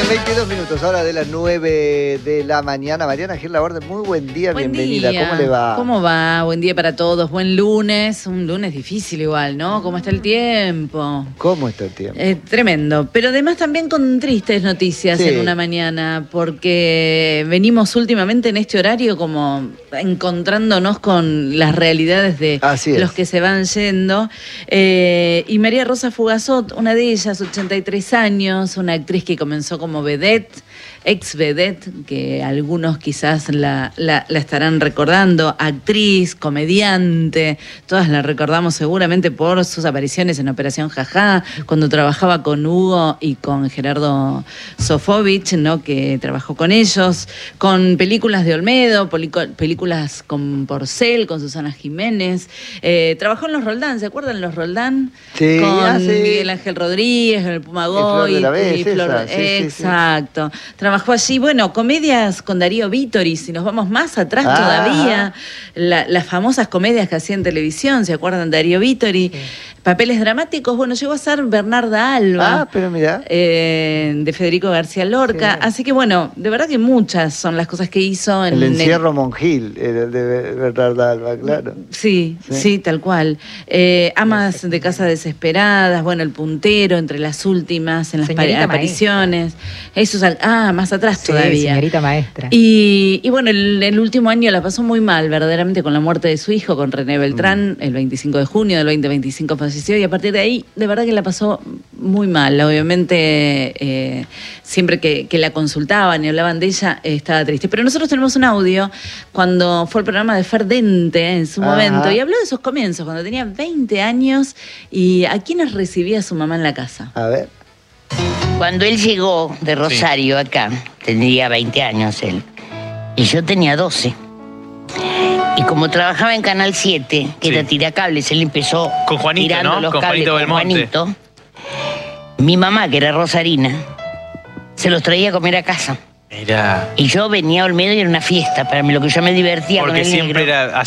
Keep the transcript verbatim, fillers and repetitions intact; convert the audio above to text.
veintidós minutos, ahora de las nueve de la mañana. Mariana Gil Laborde, muy buen día, buen bienvenida. Día. ¿Cómo le va? ¿Cómo va? Buen día para todos, buen lunes. Un lunes difícil igual, ¿no? ¿Cómo está el tiempo? ¿Cómo está el tiempo? Eh, tremendo, pero además también con tristes noticias Sí. en una mañana, porque venimos últimamente en este horario como encontrándonos con las realidades de Así es. los que se van yendo. Eh, y María Rosa Fugazot, una de ellas, ochenta y tres años, una actriz que comenzó como vedette, ex vedette, que algunos quizás la, la, la estarán recordando, actriz, comediante, todas la recordamos seguramente por sus apariciones en Operación Jajá, cuando trabajaba con Hugo y con Gerardo Sofovich, ¿no? Que trabajó con ellos, con películas de Olmedo, películas con Porcel, con Susana Jiménez, eh, trabajó en Los Roldán, ¿se acuerdan Los Roldán? Sí, Con ah, sí. Miguel Ángel Rodríguez, el Pumagoy, y Flor de la Vez, y Flor, esa, sí, sí, sí. exacto. Trabajó allí, bueno, comedias con Darío Vítori, si nos vamos más atrás Ah, todavía, la, las famosas comedias que hacía en televisión, ¿se acuerdan? Darío Vítori, sí. Papeles dramáticos, bueno, llegó a ser Bernarda Alba, Ah, pero mira. eh, de Federico García Lorca, sí. Así que bueno, de verdad que muchas son las cosas que hizo. En el encierro el... Monjil, era el de Bernarda Alba, claro. Sí, sí, sí, tal cual. Eh, Amas de Casa Desesperadas, bueno, El Puntero, entre las últimas, en las Señorita apariciones. Eso, ah, más atrás sí, todavía. Señorita maestra. Y, y bueno, el, el último año la pasó muy mal, verdaderamente, con la muerte de su hijo, con René Beltrán, mm. el veinticinco de junio del veinte veinticinco falleció, y a partir de ahí, de verdad que la pasó muy mal. Obviamente, eh, siempre que, que la consultaban y hablaban de ella, eh, estaba triste. Pero nosotros tenemos un audio cuando fue el programa de Ferdente en su Ajá. momento, y habló de esos comienzos, cuando tenía veinte años, y a quiénes recibía su mamá en la casa. A ver. Cuando él llegó de Rosario sí. acá, tendría veinte años él, y yo tenía doce. Y como trabajaba en Canal siete, que sí. era tiracables, él empezó con Juanito, tirando ¿no? los con cables Juanito con Belmonte. Juanito. Mi mamá, que era rosarina, se los traía a comer a casa. Mirá. Y yo venía a Olmedo y era una fiesta para mí, lo que yo me divertía Porque con el siempre negro. era